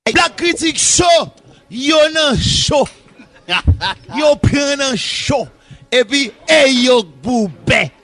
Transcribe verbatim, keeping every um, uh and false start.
Black critique show, yo nan show. Yo prend un show. Et puis, hey yo boubé.